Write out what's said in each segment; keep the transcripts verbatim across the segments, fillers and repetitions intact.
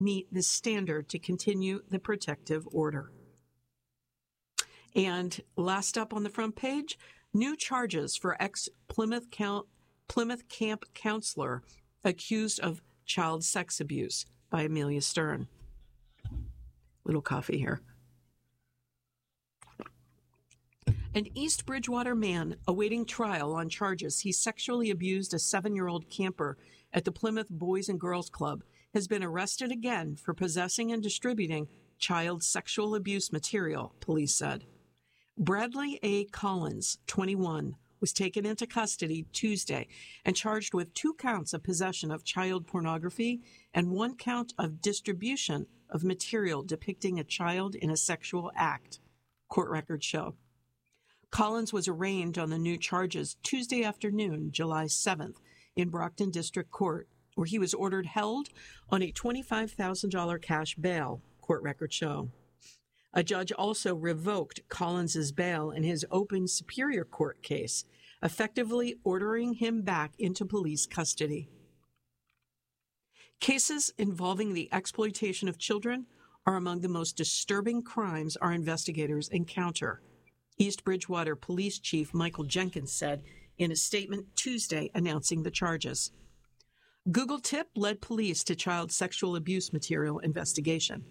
meet the standard to continue the protective order. And last up on the front page, new charges for ex-Plymouth Count, Plymouth Camp counselor accused of child sex abuse by Amelia Stern. Little coffee here. An East Bridgewater man awaiting trial on charges he sexually abused a seven-year-old camper at the Plymouth Boys and Girls Club has been arrested again for possessing and distributing child sexual abuse material, police said. Bradley A. Collins, twenty-one, was taken into custody Tuesday and charged with two counts of possession of child pornography and one count of distribution of material depicting a child in a sexual act, court records show. Collins was arraigned on the new charges Tuesday afternoon, July seventh, in Brockton District Court, where he was ordered held on a twenty-five thousand dollars cash bail, court records show. A judge also revoked Collins's bail in his open Superior Court case, effectively ordering him back into police custody. Cases involving the exploitation of children are among the most disturbing crimes our investigators encounter, East Bridgewater Police Chief Michael Jenkins said in a statement Tuesday announcing the charges. Google tip led police to child sexual abuse material investigation.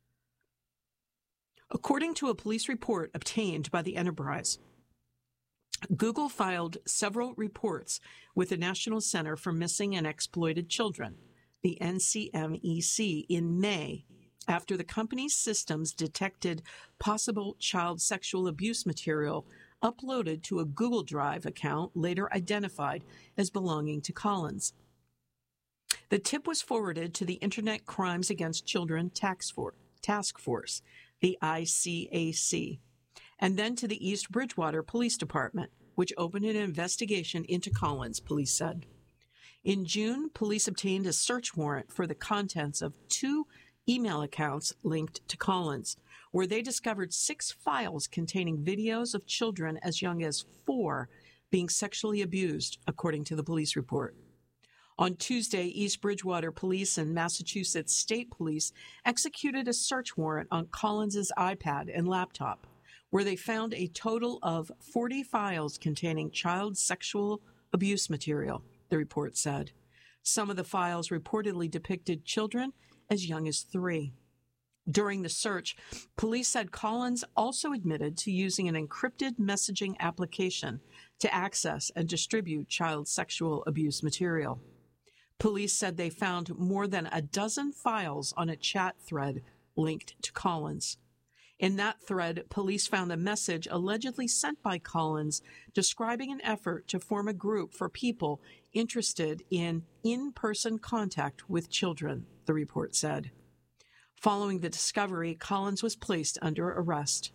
According to a police report obtained by the Enterprise, Google filed several reports with the National Center for Missing and Exploited Children, the N C M E C, in May after the company's systems detected possible child sexual abuse material uploaded to a Google Drive account later identified as belonging to Collins. The tip was forwarded to the Internet Crimes Against Children Task Force, the I C A C, and then to the East Bridgewater Police Department, which opened an investigation into Collins, police said. In June, police obtained a search warrant for the contents of two email accounts linked to Collins, where they discovered six files containing videos of children as young as four being sexually abused, according to the police report. On Tuesday, East Bridgewater Police and Massachusetts State Police executed a search warrant on Collins's iPad and laptop, where they found a total of forty files containing child sexual abuse material, the report said. Some of the files reportedly depicted children as young as three. During the search, police said Collins also admitted to using an encrypted messaging application to access and distribute child sexual abuse material. Police said they found more than a dozen files on a chat thread linked to Collins. In that thread, police found a message allegedly sent by Collins describing an effort to form a group for people interested in in-person contact with children, the report said. Following the discovery, Collins was placed under arrest.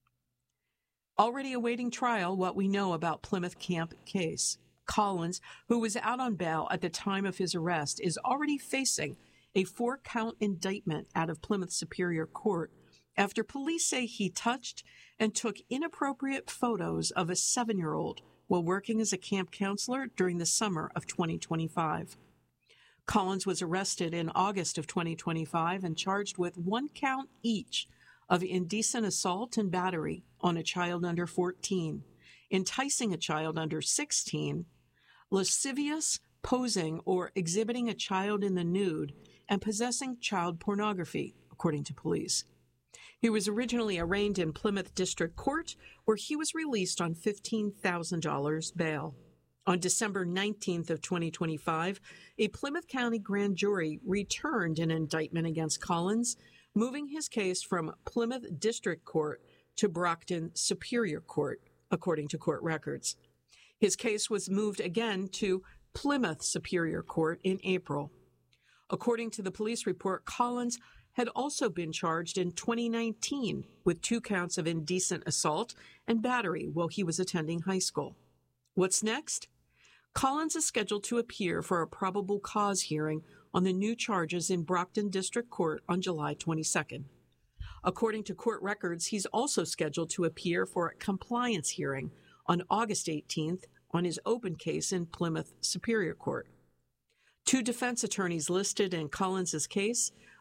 Already awaiting trial, what we know about Plymouth Camp case. Collins, who was out on bail at the time of his arrest, is already facing a four-count indictment out of Plymouth Superior Court after police say he touched and took inappropriate photos of a seven-year-old while working as a camp counselor during the summer of twenty twenty-five. Collins was arrested in August of twenty twenty-five and charged with one count each of indecent assault and battery on a child under fourteen, enticing a child under sixteen, lascivious posing or exhibiting a child in the nude, and possessing child pornography, according to police. He was originally arraigned in Plymouth District Court, where he was released on fifteen thousand dollars bail. On December nineteenth of twenty twenty-five, a Plymouth County grand jury returned an indictment against Collins, moving his case from Plymouth District Court to Brockton Superior Court, according to court records. His case was moved again to Plymouth Superior Court in April. According to the police report, Collins had also been charged in twenty nineteen with two counts of indecent assault and battery while he was attending high school. What's next? Collins is scheduled to appear for a probable cause hearing on the new charges in Brockton District Court on July twenty-second. According to court records, he's also scheduled to appear for a compliance hearing on August eighteenth on his open case in Plymouth Superior Court. Two defense attorneys listed in Collins's case